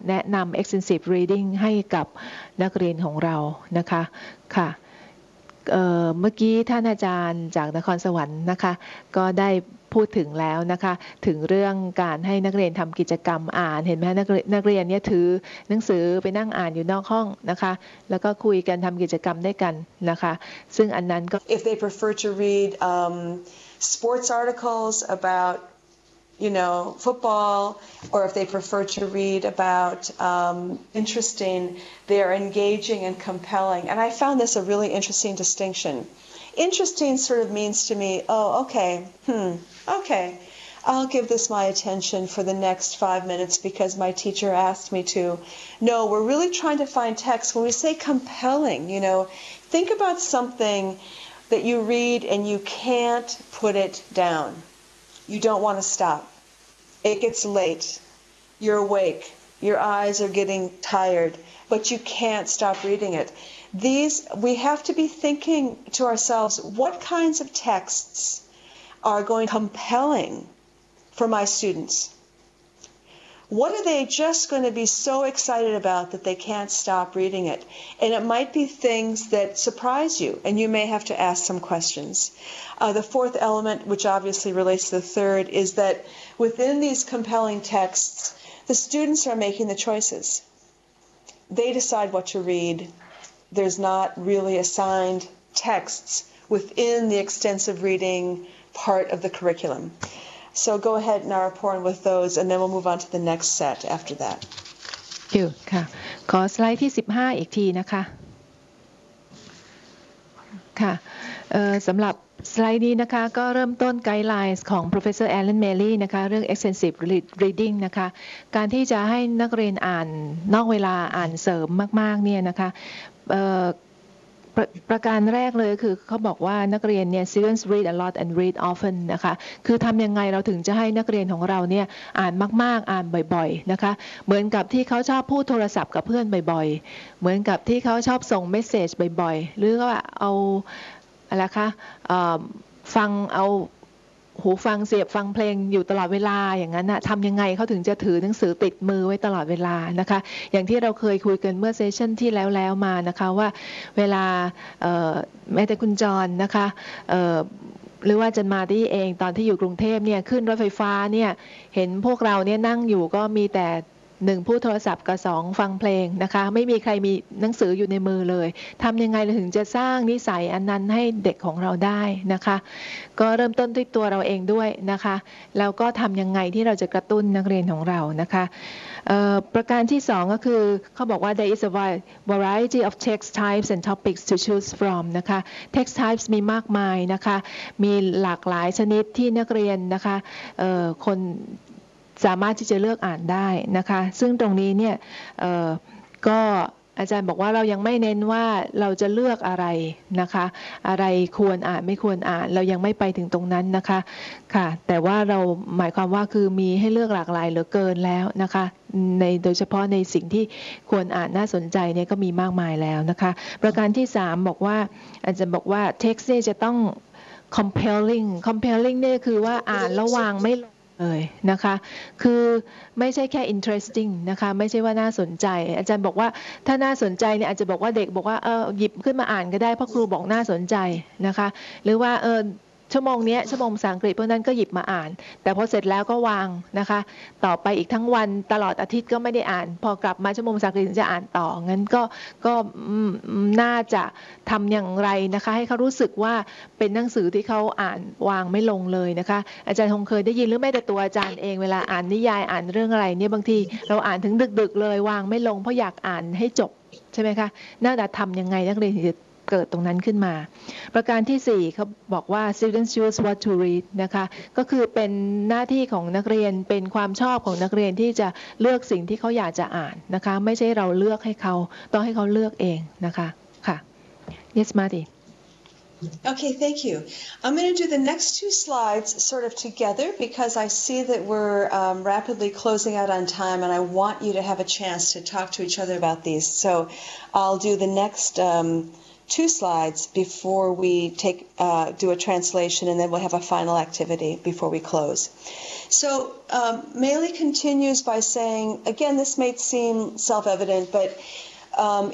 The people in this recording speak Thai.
แนะนำ extensive reading ให้กับนักเรียนของเรานะคะค่ะเมื่อกี้ท่านอาจารย์จากนครสวรรค์นะคะก็ได้พูดถึงแล้วนะคะถึงเรื่องการให้นักเรียนทำกิจกรรมอ่านเห็นไหมนักเรียนเนี่ยถือหนังสือไปนั่งอ่านอยู่นอกห้องนะคะแล้วก็คุยกันทำกิจกรรมด้วยกันนะคะซึ่งอันนั้นก็ If they prefer to read sports articles about football, or if they prefer to read about interesting, they are engaging and compelling. And I found this a really interesting distinction. Interesting sort of means to me, oh, okay, I'll give this my attention for the next 5 minutes because my teacher asked me to. No, we're really trying to find text. When we say compelling, think about something that you read and you can't put it down. You don't want to stop. It gets late. You're awake. Your eyes are getting tired, but you can't stop reading it. We have to be thinking to ourselves, what kinds of texts are going compelling for my students? What are they just going to be so excited about that they can't stop reading it? And it might be things that surprise you, and you may have to ask some questions. The fourth element, which obviously relates to the third, is that within these compelling texts, the students are making the choices. They decide what to read. There's not really assigned texts within the extensive reading part of the curriculum. So go ahead, Naraporn, with those, and then we'll move on to the next set after that. ค่ะขอสไลด์ที่15อีกทีนะคะค่ะสำหรับสไลด์นี้นะคะก็เริ่มต้นไกด์ไลน์ของ Professor Alan Maley นะคะเรื่อง extensive reading นะคะการที่จะให้นักเรียนอ่านนอกเวลาอ่านเสริมมากๆเนี่ยนะคะประการแรกเลยคือเขาบอกว่านักเรียนเนี่ย students read a lot and read often นะคะคือทำยังไงเราถึงจะให้นักเรียนของเราเนี่ยอ่านมากๆอ่านบ่อยๆนะคะเหมือนกับที่เขาชอบพูดโทรศัพท์กับเพื่อนบ่อยๆเหมือนกับที่เขาชอบส่งเมสเซจบ่อยๆหรือว่าเอาอะไรคะฟังเอาหูฟังเสียบฟังเพลงอยู่ตลอดเวลาอย่างนั้นนะทำยังไงเขาถึงจะถือหนังสือติดมือไว้ตลอดเวลานะคะอย่างที่เราเคยคุยกันเมื่อเซสชั่นที่แล้วมานะคะว่าเวลาแม้แต่คุณจรนะคะหรือว่าจันมาที่เองตอนที่อยู่กรุงเทพเนี่ยขึ้นรถไฟฟ้าเนี่ยเห็นพวกเราเนี่ยนั่งอยู่ก็มีแต่1พูดโทรศัพท์กับ2ฟังเพลงนะคะไม่มีใครมีหนังสืออยู่ในมือเลยทำยังไงเราถึงจะสร้างนิสัยอันนั้นให้เด็กของเราได้นะคะก็เริ่มต้นด้วยตัวเราเองด้วยนะคะแล้วก็ทำยังไงที่เราจะกระตุ้นนักเรียนของเรานะคะประการที่2ก็คือเขาบอกว่า there is a variety of text types and topics to choose from นะคะ text types มีมากมายนะคะมีหลากหลายชนิดที่นักเรียนนะคะคนสามารถที่จะเลือกอ่านได้นะคะซึ่งตรงนี้เนี่ยก็อาจารย์บอกว่าเรายังไม่เน้นว่าเราจะเลือกอะไรนะคะอะไรควรอ่านไม่ควรอ่านเรายังไม่ไปถึงตรงนั้นนะคะค่ะแต่ว่าเราหมายความว่าคือมีให้เลือกหลากหลายเหลือเกินแล้วนะคะโดยเฉพาะในสิ่งที่ควรอ่านน่าสนใจเนี่ยก็มีมากมายแล้วนะคะประการที่3บอกว่าอาจารย์บอกว่า text เนี่ยจะต้อง compelling เนี่ยคือว่าอ่านแล้ววางไม่ลงเลยนะคะคือไม่ใช่แค่ interesting นะคะไม่ใช่ว่าน่าสนใจอาจารย์บอกว่าถ้าน่าสนใจเนี่ยอาจจะบอกว่าเด็กบอกว่าหยิบขึ้นมาอ่านก็ได้เพราะครูบอกน่าสนใจนะคะหรือว่าชั่วโมงนี้ชั่วโมงภาษาอังกฤษเพราะนั้นก็หยิบมาอ่านแต่พอเสร็จแล้วก็วางนะคะต่อไปอีกทั้งวันตลอดอาทิตย์ก็ไม่ได้อ่านพอกลับมาชั่วโมงภาษาอังกฤษถึงจะอ่านต่องั้นก็น่าจะทำอย่างไรนะคะให้เขารู้สึกว่าเป็นหนังสือที่เขาอ่านวางไม่ลงเลยนะคะอาจารย์คงเคยได้ยินหรือไม่แต่ตัวอาจารย์เองเวลาอ่านนิยายอ่านเรื่องอะไรเนี่ยบางทีเราอ่านถึงดึกๆเลยวางไม่ลงเพราะอยากอ่านให้จบใช่ไหมคะน่าจะทำยังไงนักเรียนถึงจะเกิดตรงนั้นขึ้นมาประการที่4เขาบอกว่า students choose what to read นะคะก็คือเป็นหน้าที่ของนักเรียนเป็นความชอบของนักเรียนที่จะเลือกสิ่งที่เขาอยากจะอ่านนะคะไม่ใช่เราเลือกให้เขาต้องให้เขาเลือกเองนะคะค่ะ Yes Marty Okay, thank you. I'm going to do the next 2 slides sort of together because I see that we're rapidly closing out on time and I want you to have a chance to talk to each other about these. So I'll do the next 2 slides before we do a translation, and then we'll have a final activity before we close. So Meili continues by saying, again, this may seem self-evident, but